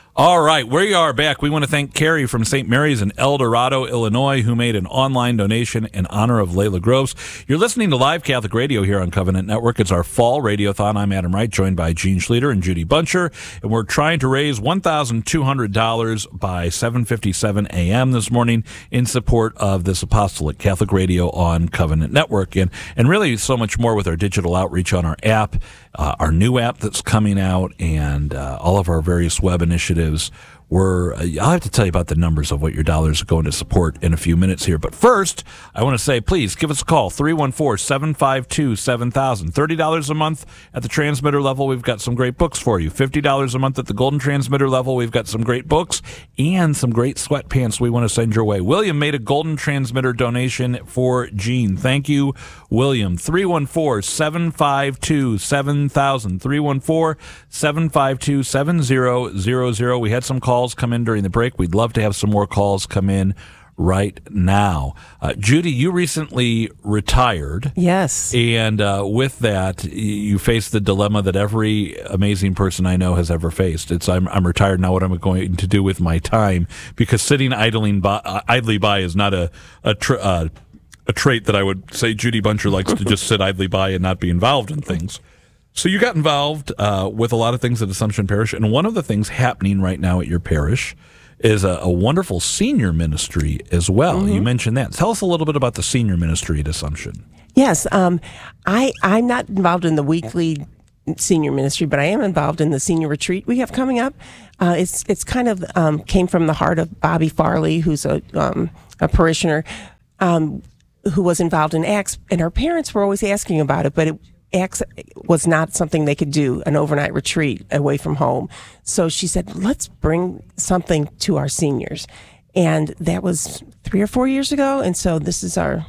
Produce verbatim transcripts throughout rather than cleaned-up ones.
All right, we are back. We want to thank Carrie from Saint Mary's in El Dorado, Illinois, who made an online donation in honor of Layla Groves. You're listening to Live Catholic Radio here on Covenant Network. It's our fall radiothon. I'm Adam Wright, joined by Gene Schlueter and Judy Buncher, and we're trying to raise one thousand two hundred dollars by seven fifty-seven a.m. this morning in support of this apostolate, Catholic Radio on Covenant Network, and and really so much more with our digital outreach on our app, uh, our new app that's coming out, and uh, all of our various web initiatives. We're, uh, I'll have to tell you about the numbers of what your dollars are going to support in a few minutes here. But first, I want to say, please give us a call, three one four, seven five two, seven thousand. thirty dollars a month at the transmitter level, we've got some great books for you. fifty dollars a month at the golden transmitter level, we've got some great books and some great sweatpants we want to send your way. William made a golden transmitter donation for Gene. Thank you, William. three one four, seven five two, seven thousand. three one four, seven five two, seven zero zero zero. We had some calls come in during the break. We'd love to have some more calls come in right now. Uh, Judy, you recently retired. Yes. And uh, with that, you face the dilemma that every amazing person I know has ever faced. It's I'm, I'm retired now. What am I going to do with my time? Because sitting idling by, uh, idly by is not a a, tr- uh, a trait that I would say Judy Buncher likes to just sit idly by and not be involved in things. So you got involved uh, with a lot of things at Assumption Parish, and one of the things happening right now at your parish is a, a wonderful senior ministry as well. Mm-hmm. You mentioned that. Tell us a little bit about the senior ministry at Assumption. Yes, um, I, I'm not involved in the weekly senior ministry, but I am involved in the senior retreat we have coming up. Uh, it's it's kind of um, came from the heart of Bobby Farley, who's a, um, a parishioner um, who was involved in Acts, and her parents were always asking about it, but it Acts was not something they could do, an overnight retreat away from home. So she said, let's bring something to our seniors. And that was three or four years ago. And so this is our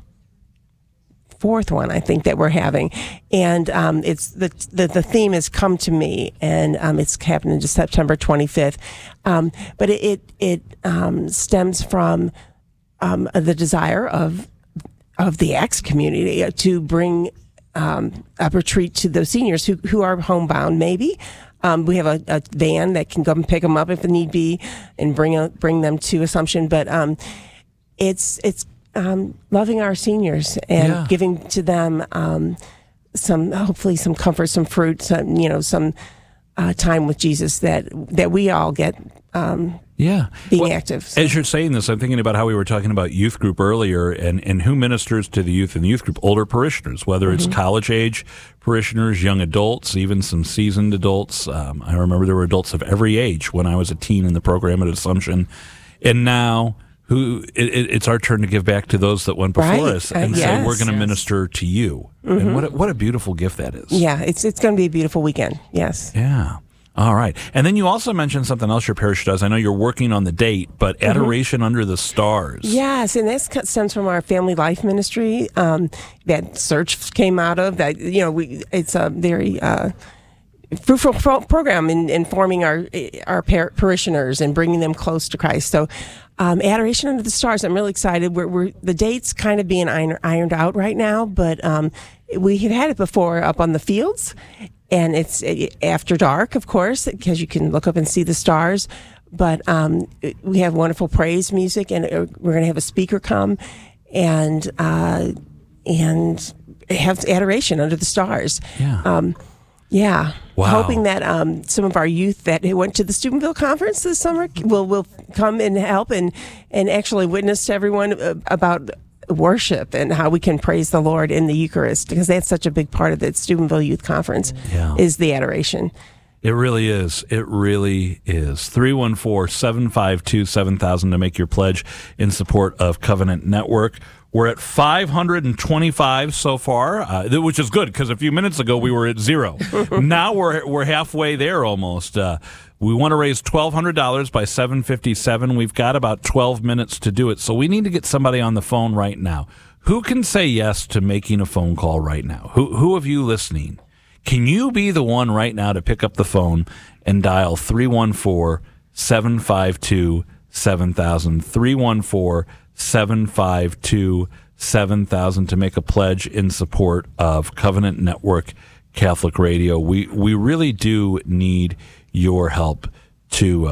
fourth one, I think, that we're having. And um, it's the, the the theme is Come to Me, and um, it's happening September twenty-fifth. Um, but it it, it um, stems from um, the desire of of the Acts community to bring Um, a retreat to those seniors who, who are homebound, maybe. Um, we have a, a van that can go and pick them up if need be and bring a, bring them to Assumption. But um, it's it's um, loving our seniors and yeah. giving to them um, some, hopefully some comfort, some fruit, some, you know, some uh, time with Jesus that, that we all get um, yeah. being well, active. So. As you're saying this, I'm thinking about how we were talking about youth group earlier, and, and who ministers to the youth in the youth group? Older parishioners, whether mm-hmm. it's college-age parishioners, young adults, even some seasoned adults. Um, I remember there were adults of every age when I was a teen in the program at Assumption. And now who it, it, it's our turn to give back to those that went before right. us and uh, say, yes, we're going to yes. minister to you. Mm-hmm. And what a, what a beautiful gift that is. Yeah, it's it's going to be a beautiful weekend. Yes. Yeah. All right. And then you also mentioned something else your parish does. I know you're working on the date, but Adoration mm-hmm. Under the Stars. Yes, and that stems from our Family Life Ministry um, that Search came out of. That you know, we it's a very uh, fruitful pro- program in informing our our par- parishioners and bringing them close to Christ. So, um, Adoration Under the Stars. I'm really excited. We're, we're the date's kind of being iron, ironed out right now, but um, we had had it before up on the fields. And it's after dark, of course, because you can look up and see the stars. But um, we have wonderful praise music, and we're going to have a speaker come and uh, and have adoration under the stars. Yeah. Um, yeah. Wow. Hoping that um, some of our youth that went to the Steubenville conference this summer will will come and help and, and actually witness to everyone about worship and how we can praise the Lord in the Eucharist, because that's such a big part of the Steubenville Youth Conference yeah. is the adoration. It really is. It really is. three one four, seven five two, seven thousand to make your pledge in support of Covenant Network. We're at five hundred twenty-five so far, uh, which is good because a few minutes ago we were at zero. Now we're we're halfway there almost. Uh, we want to raise twelve hundred dollars by seven fifty-seven. We've got about twelve minutes to do it, so we need to get somebody on the phone right now. Who can say yes to making a phone call right now? Who who of you listening? Can you be the one right now to pick up the phone and dial three one four, seven five two, seven thousand, three one four, seven five two, seven thousand to make a pledge in support of Covenant Network Catholic Radio? We we really do need your help to uh,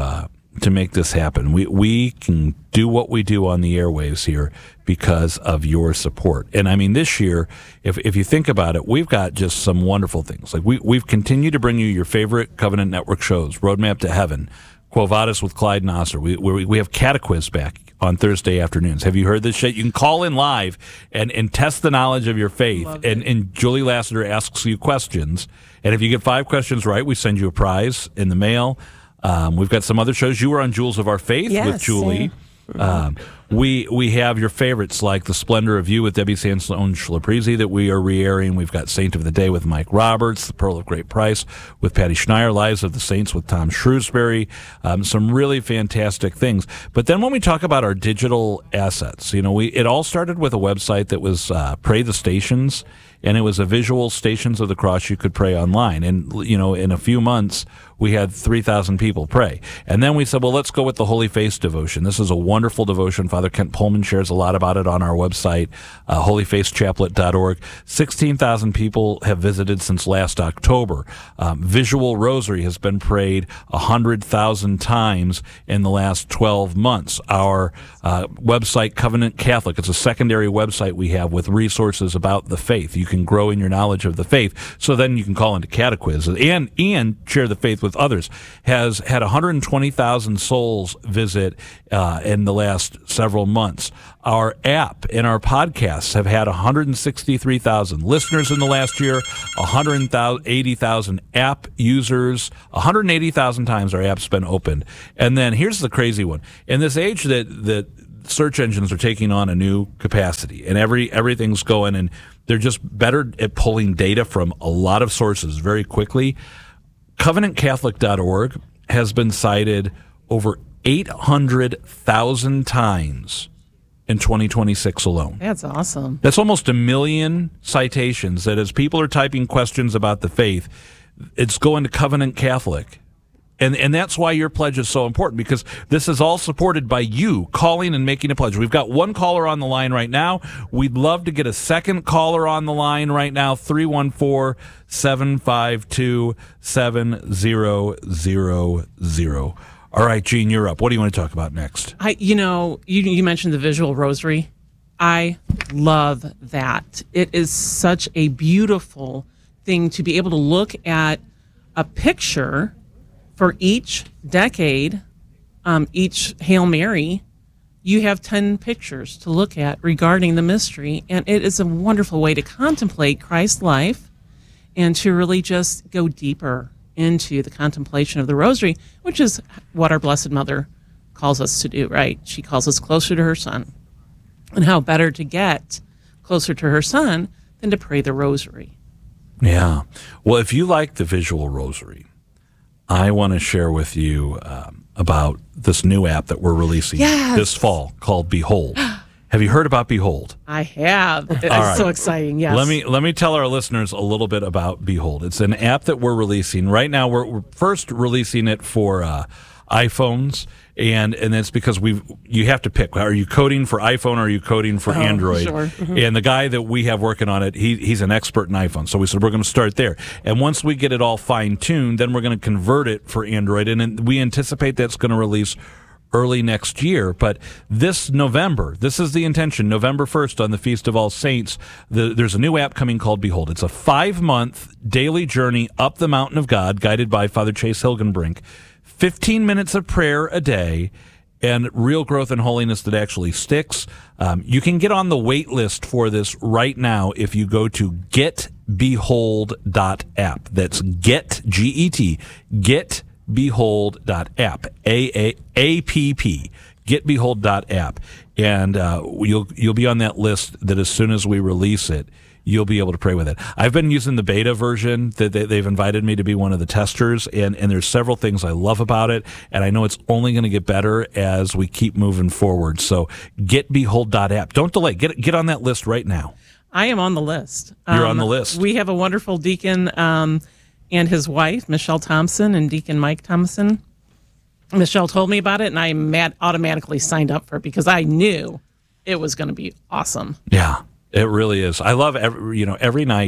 to make this happen. We we can do what we do on the airwaves here because of your support. And I mean, this year, if if you think about it, we've got just some wonderful things. Like we we've continued to bring you your favorite Covenant Network shows: Roadmap to Heaven, Quo Vadis with Clyde Nosser. We we, we have Catequiz back on Thursday afternoons. Have you heard this shit? You can call in live and, and test the knowledge of your faith. And, and Julie Lassiter asks you questions. And if you get five questions right, we send you a prize in the mail. Um, we've got some other shows. You were on Jewels of Our Faith yes, with Julie. Yeah. Um, we we have your favorites like The Splendor of You with Debbie Sandstone Schlaprizi that we are re-airing. We've got Saint of the Day with Mike Roberts, The Pearl of Great Price with Patty Schneier, Lives of the Saints with Tom Shrewsbury. Um, some really fantastic things. But then when we talk about our digital assets, you know, we it all started with a website that was uh, Pray the Stations, and it was a visual Stations of the Cross you could pray online. And, you know, in a few months, we had three thousand people pray. And then we said, well, let's go with the Holy Face devotion. This is a wonderful devotion. Father Kent Pullman shares a lot about it on our website, uh, holy face chaplet dot org. sixteen thousand people have visited since last October. Um, Visual Rosary has been prayed one hundred thousand times in the last twelve months. Our uh, website, Covenant Catholic, it's a secondary website we have with resources about the faith. You can grow in your knowledge of the faith. So then you can call into Catequiz and, and share the faith with others. Has had one hundred twenty thousand souls visit uh, in the last several months. Our app and our podcasts have had one hundred sixty-three thousand listeners in the last year, one hundred eighty thousand app users, one hundred eighty thousand times our app's been opened. And then here's the crazy one. In this age that, that search engines are taking on a new capacity and every everything's going and they're just better at pulling data from a lot of sources very quickly, Covenant Catholic dot org has been cited over eight hundred thousand times in twenty twenty-six alone. That's awesome. That's almost a million citations that as people are typing questions about the faith, it's going to Covenant Catholic. And and that's why your pledge is so important, because this is all supported by you calling and making a pledge. We've got one caller on the line right now. We'd love to get a second caller on the line right now, three one four, seven five two, seven zero zero zero. All right, Gene, you're up. What do you want to talk about next? I, you know, you, you mentioned the visual rosary. I love that. It is such a beautiful thing to be able to look at a picture for each decade, um, each Hail Mary. You have ten pictures to look at regarding the mystery, and it is a wonderful way to contemplate Christ's life and to really just go deeper into the contemplation of the rosary, which is what our Blessed Mother calls us to do, right? She calls us closer to her Son. And how better to get closer to her Son than to pray the rosary. Yeah. Well, if you like the visual rosary, I want to share with you um, about this new app that we're releasing yes. this fall called Behold. Have you heard about Behold? I have. It's right. so exciting, yes. Let me let me tell our listeners a little bit about Behold. It's an app that we're releasing. Right now, we're, we're first releasing it for uh, iPhones, and and that's because we you have to pick. Are you coding for iPhone or are you coding for oh, Android? Sure. Mm-hmm. And the guy that we have working on it, he he's an expert in iPhone. So we said we're going to start there. And once we get it all fine-tuned, then we're going to convert it for Android. And then we anticipate that's going to release early next year. But this November, this is the intention, November first on the Feast of All Saints, the, there's a new app coming called Behold. It's a five-month daily journey up the mountain of God, guided by Father Chase Hilgenbrink. fifteen minutes of prayer a day and real growth in holiness that actually sticks. Um, you can get on the wait list for this right now if you go to get behold dot app. That's get, G E T, get behold dot app, A A A P P, get behold dot app. And uh, you'll you'll be on that list that as soon as we release it, you'll be able to pray with it. I've been using the beta version that they, they've invited me to be one of the testers, and, and there's several things I love about it, and I know it's only going to get better as we keep moving forward. So get behold dot app. Don't delay. Get get on that list right now. I am on the list. You're um, on the list. We have a wonderful deacon um, and his wife, Michelle Thompson, and Deacon Mike Thompson. Michelle told me about it, and I mad- automatically signed up for it because I knew it was going to be awesome. Yeah. It really is. I love every, you know, every night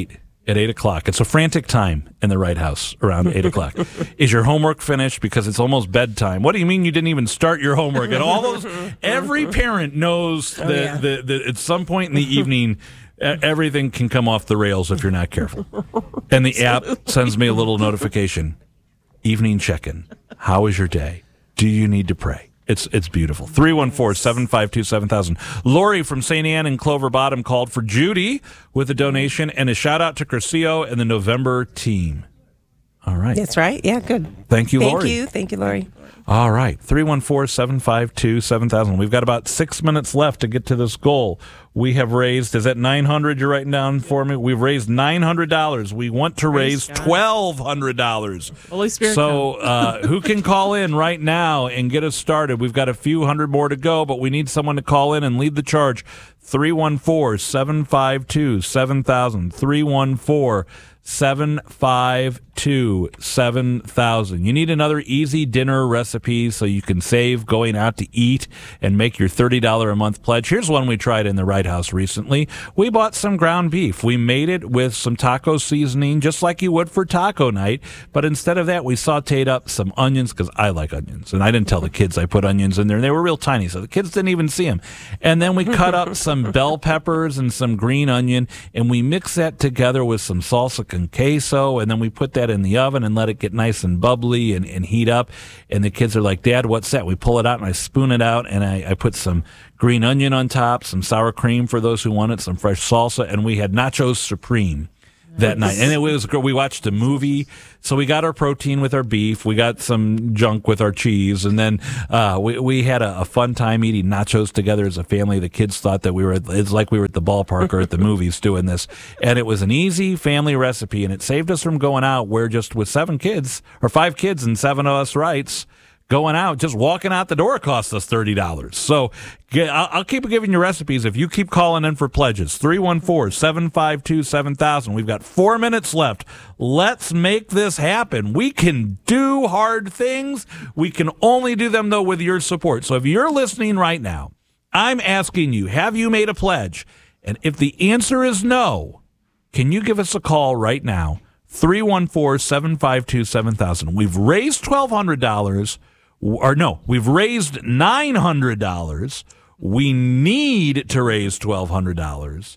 at eight o'clock. It's a frantic time in the Wright house around eight o'clock. Is your homework finished? Because it's almost bedtime. What do you mean you didn't even start your homework? And all those, every parent knows that, Oh, yeah. that, that at some point in the evening, e- everything can come off the rails if you're not careful. And the app sends me a little notification. Evening check-in. How is your day? Do you need to pray? It's it's beautiful. three one four, seven five two, seven thousand. Lori from Saint Anne and Clover Bottom called for Judy with a donation and a shout-out to Curcio and the November team. All right. That's right. Yeah, good. Thank you, Thank Lori. you. Thank you, Lori. All right. three one four, seven five two, seven thousand. We've got about six minutes left to get to this goal. We have raised, is that nine hundred you're writing down for me? We've raised nine hundred dollars. We want to raise Praise God. twelve hundred dollars. Holy Spirit. So uh, who can call in right now and get us started? We've got a few hundred more to go, but we need someone to call in and lead the charge. three one four, seven five two, seven thousand. three one four, seven five two, seven thousand. You need another easy dinner recipe so you can save going out to eat and make your thirty dollars a month pledge. Here's one we tried in the Wright House recently. We bought some ground beef. We made it with some taco seasoning, just like you would for taco night. But instead of that, we sauteed up some onions because I like onions. And I didn't tell the kids I put onions in there. And they were real tiny, so the kids didn't even see them. And then we cut up some bell peppers and some green onion, and we mix that together with some salsa con queso, and then we put that in the oven and let it get nice and bubbly and, and heat up. And the kids are like, Dad, what's that? We pull it out and I spoon it out, and I, I put some green onion on top, some sour cream for those who want it, some fresh salsa, and we had nachos supreme that night. And it was great. We watched a movie, so we got our protein with our beef, we got some junk with our cheese, and then uh, we we had a, a fun time eating nachos together as a family. The kids thought that we were, it's like we were at the ballpark or at the movies doing this. And it was an easy family recipe, and it saved us from going out where just with seven kids, or five kids and seven of us Wrights, going out, just walking out the door cost us thirty dollars. So get, I'll, I'll keep giving you recipes if you keep calling in for pledges. three one four, seven five two, seven thousand. We've got four minutes left. Let's make this happen. We can do hard things. We can only do them, though, with your support. So if you're listening right now, I'm asking you, have you made a pledge? And if the answer is no, can you give us a call right now? three one four, seven five two, seven thousand. We've raised twelve hundred dollars. Or no, we've raised nine hundred dollars. We need to raise twelve hundred dollars.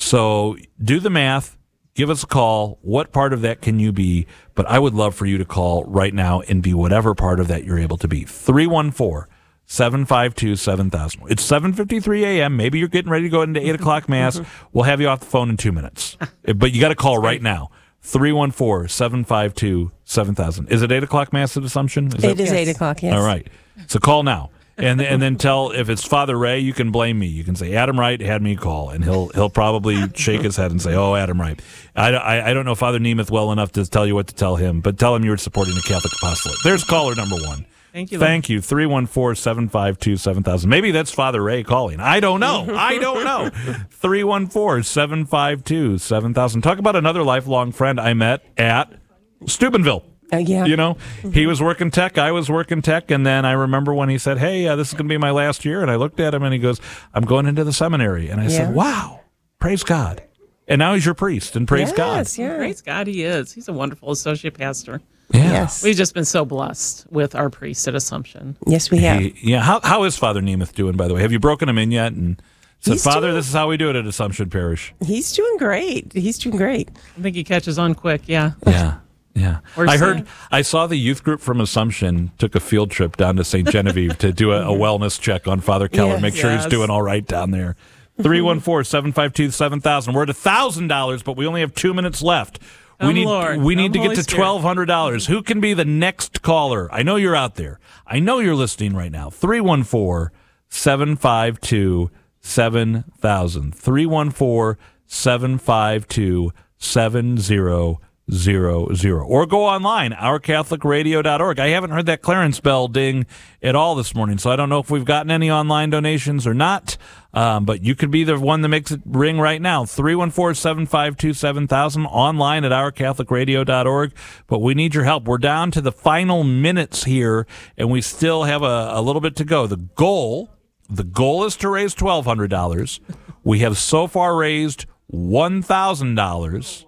So do the math. Give us a call. What part of that can you be? But I would love for you to call right now and be whatever part of that you're able to be. three one four, seven five two, seven thousand. It's seven fifty-three a.m. Maybe you're getting ready to go into eight o'clock Mass. We'll have you off the phone in two minutes. But you got to call right now. three one four, seven five two, seven thousand. Is it eight o'clock Mass at Assumption? Is It that- is eight o'clock, yes. All right. So call now. And and then tell, if it's Father Ray, you can blame me. You can say, Adam Wright had me call. And he'll he'll probably shake his head and say, oh, Adam Wright. I, I, I don't know Father Nemeth well enough to tell you what to tell him, but tell him you're supporting the Catholic Apostolate. There's caller number one. Thank you. Thank you. three one four, seven five two, seven thousand. Maybe that's Father Ray calling. I don't know. I don't know. three one four, seven five two, seven thousand. Talk about another lifelong friend I met at Steubenville. Uh, yeah. You know, he was working tech, I was working tech, and then I remember when he said, hey, uh, this is going to be my last year, and I looked at him and he goes, I'm going into the seminary. And I Yeah. said, wow, praise God. And now he's your priest, and praise God. Yes, yeah. Praise God, he is. He's a wonderful associate pastor. Yeah. Yes. We've just been so blessed with our priest at Assumption. Yes, we have. He- yeah. How, how is Father Nemeth doing, by the way? Have you broken him in yet? And said, He's Father, doing- this is how we do it at Assumption Parish. He's doing great. He's doing great. I think he catches on quick, yeah. Yeah. Yeah. Or I say- heard, I saw the youth group from Assumption took a field trip down to Saint Genevieve to do a, a wellness check on Father Keller, Yes. make sure Yes. he's doing all right down there. three one four, seven five two, seven thousand. We're at one thousand dollars, but we only have two minutes left. we Come, need Lord. we need Come, to get Holy to Spirit. twelve hundred dollars. Who can be the next caller? I know you're out there. I know you're listening right now. three one four, seven five two, seven thousand. three one four, seven five two, seven zero zero zero. Or go online, our catholic radio dot org. I haven't heard that Clarence bell ding at all this morning, so I don't know if we've gotten any online donations or not. Um, but you could be the one that makes it ring right now. three one four, seven five two, seven thousand, online at our catholic radio dot org. But we need your help. We're down to the final minutes here, and we still have a, a little bit to go. The goal, the goal is to raise twelve hundred dollars. We have so far raised one thousand dollars.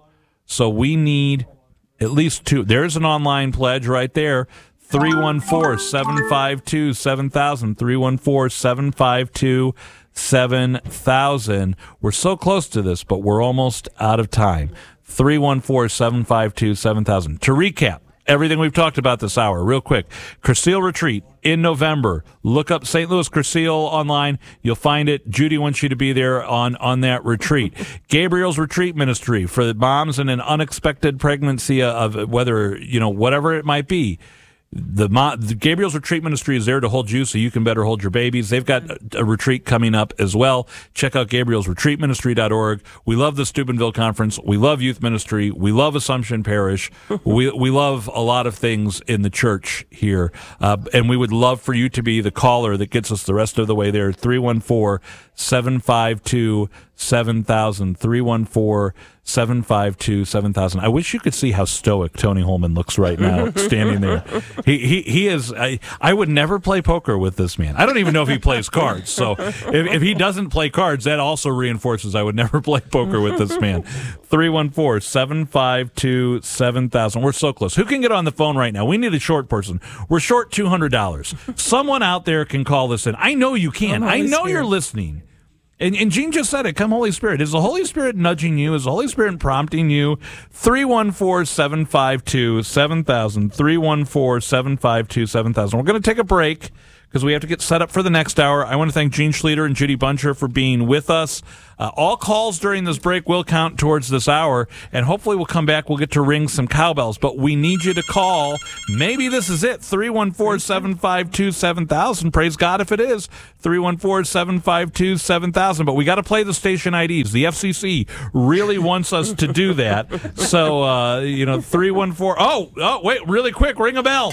So we need at least two. There's an online pledge right there. three one four, seven five two, seven thousand. three one four, seven five two, seven thousand. We're so close to this, but we're almost out of time. three one four, seven five two, seven thousand. To recap everything we've talked about this hour, real quick. Curseal Retreat in November. Look up Saint Louis Curseal online. You'll find it. Judy wants you to be there on, on that retreat. Gabriel's Retreat Ministry for the moms in an unexpected pregnancy of whether, you know, whatever it might be. The, Mo- the Gabriel's Retreat Ministry is there to hold you so you can better hold your babies. They've got a, a retreat coming up as well. Check out gabriels retreat ministry dot org. We love the Steubenville Conference. We love youth ministry. We love Assumption Parish. we we love a lot of things in the church here. Uh, and we would love for you to be the caller that gets us the rest of the way there. three one four, seven five two, seven thousand. three one four, seven five two, seven thousand. I wish you could see how stoic Tony Holman looks right now, standing there. He he, he is. I, I would never play poker with this man. I don't even know if he plays cards. So if, if he doesn't play cards, that also reinforces I would never play poker with this man. three one four, seven five two, seven thousand. We're so close. Who can get on the phone right now? We need a short person. We're short two hundred dollars. Someone out there can call this in. I know you can. I know Spirit. You're listening. And, and Gene just said it. Come, Holy Spirit. Is the Holy Spirit nudging you? Is the Holy Spirit prompting you? three one four, seven five two, seven thousand. three one four, seven five two, seven thousand. We're going to take a break because we have to get set up for the next hour. I want to thank Gene Schlueter and Judy Buncher for being with us. Uh, all calls during this break will count towards this hour, and hopefully we'll come back. We'll get to ring some cowbells, but we need you to call. Maybe this is it. three one four, seven five two, seven thousand. Praise God if it is. three one four, seven five two, seven thousand. But we got to play the station I Ds. The F C C really wants us to do that. So, uh, you know, three one four. Oh, oh, wait, really quick. Ring a bell.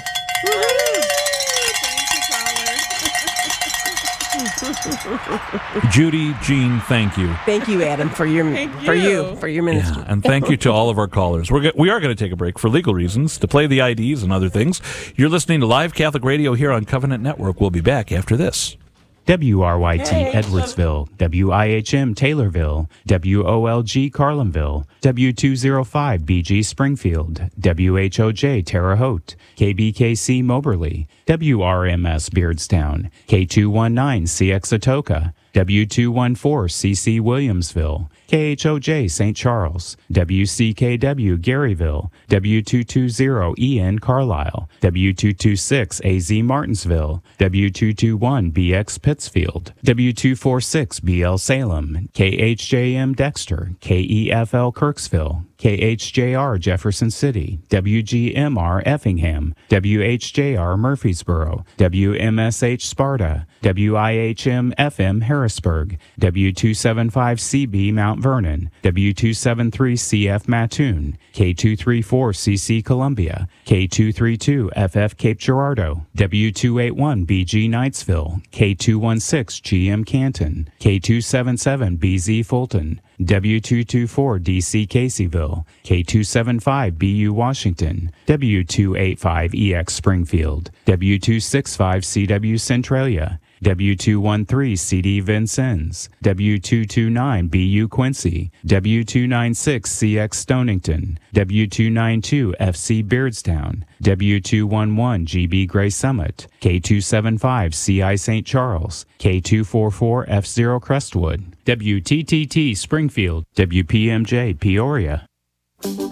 Judy, Gene, thank you. Thank you, Adam, for your Thank for you. you for your ministry. Yeah, and thank you to all of our callers. We're go- we are going to take a break for legal reasons to play the I Ds and other things. You're listening to Live Catholic Radio here on Covenant Network. We'll be back after this. W R Y T Edwardsville, W I H M Taylorville, W O L G Carlinville, W two oh five B G Springfield, W H O J Terre Haute, K B K C Moberly, W R M S Beardstown, K two nineteen C X Atoka, W two fourteen C C Williamsville, K H O J Saint Charles, W C K W Garyville, W two twenty E N Carlisle, W two twenty-six A Z Martinsville, W two twenty-one B X Pittsfield, W two forty-six B L Salem, K H J M Dexter, K E F L Kirksville, K H J R Jefferson City, W G M R Effingham, W H J R Murfreesboro, W M S H Sparta, W I H M F M Harrisburg, W two seventy-five C B Mount Vernon, W two seventy-three C F Mattoon, K two thirty-four C C Columbia, K two thirty-two F F Cape Girardeau, W two eighty-one B G Knightsville, K two sixteen G M Canton, K two seventy-seven B Z Fulton, W two twenty-four D C Caseyville, K two seventy-five B U Washington, W two eighty-five E X Springfield, W two sixty-five C W Centralia, W two thirteen C D Vincennes, W two twenty-nine B U Quincy, W two ninety-six C X Stonington, W two ninety-two F C Beardstown, W two eleven G B Gray Summit, K two seventy-five C I Saint Charles, K two forty-four F zero Crestwood, W T T T Springfield, W P M J Peoria.